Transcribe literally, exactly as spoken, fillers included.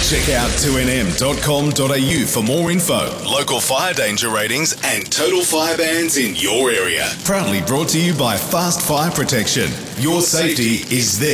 Check out two n m dot com dot a u for more info, local fire danger ratings and total fire bans in your area. Proudly brought to you by Fast Fire Protection. Your safety is there.